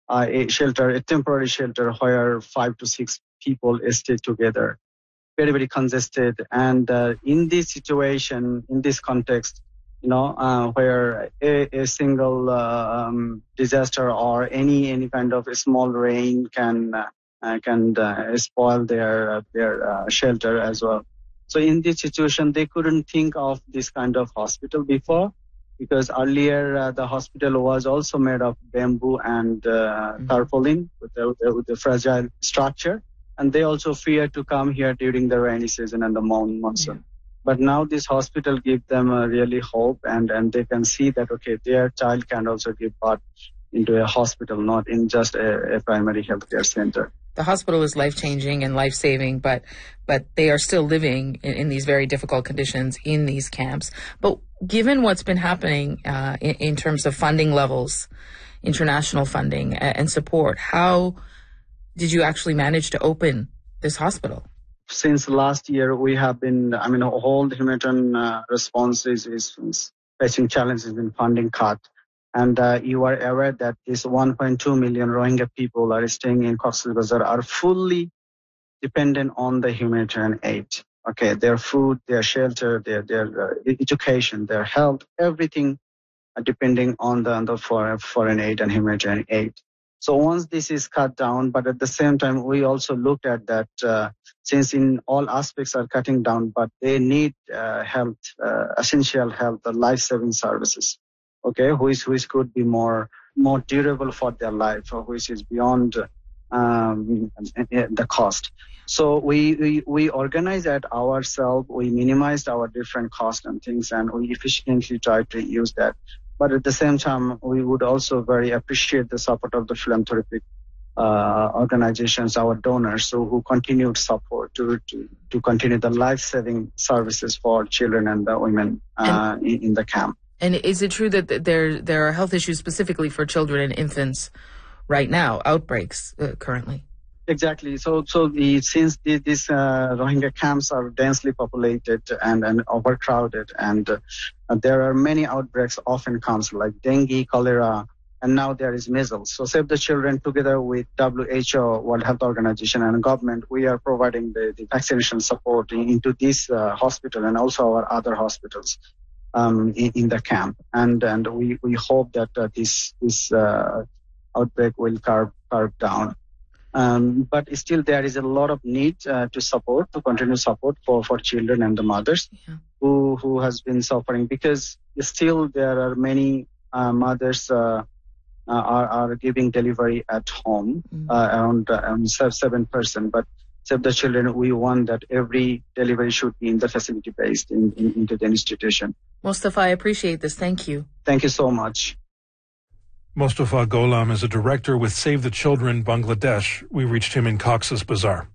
a temporary shelter where 5 to 6 people stay together. Very, very congested. And in this situation, in this context, where a single disaster or any kind of a small rain can spoil their shelter as well. So in this situation, they couldn't think of this kind of hospital before, because earlier the hospital was also made of bamboo and tarpaulin with the fragile structure. And they also fear to come here during the rainy season and the monsoon. Yeah. But now this hospital gives them really hope, and they can see that, okay, their child can also give birth into a hospital, not in just a primary healthcare center. The hospital is life-changing and life-saving, but they are still living in these very difficult conditions in these camps. But given what's been happening in terms of funding levels, international funding and support, how did you actually manage to open this hospital? Since last year, we have been, whole humanitarian response is facing challenges in funding cut. And you are aware that this 1.2 million Rohingya people are staying in Cox's Bazar are fully dependent on the humanitarian aid. Okay, their food, their shelter, their education, their health, everything are depending on the foreign aid and humanitarian aid. So once this is cut down, but at the same time, we also looked at that since in all aspects are cutting down, but they need health, essential health, life-saving services. Okay, which could be more durable for their life, or which is beyond the cost. So we organized that ourselves. We minimized our different costs and things, and we efficiently tried to use that. But at the same time, we would also very appreciate the support of the philanthropic organizations, our donors, who continued support to continue the life-saving services for children and the women in the camp. And is it true that there are health issues specifically for children and infants right now, outbreaks currently? Exactly. So since these Rohingya camps are densely populated and overcrowded, and there are many outbreaks often comes like dengue, cholera, and now there is measles. So Save the Children, together with WHO, World Health Organization, and government, we are providing the vaccination support into this hospital and also our other hospitals in the camp. And we hope that this outbreak will curb down. But still there is a lot of need to continue support for children and the mothers who has been suffering, because still there are many mothers are giving delivery at home, around 7%. But Save the Children, we want that every delivery should be in the facility based into the institution. Mustafa, I appreciate this. Thank you. Thank you so much. Mustafa Gholam is a director with Save the Children Bangladesh. We reached him in Cox's Bazar.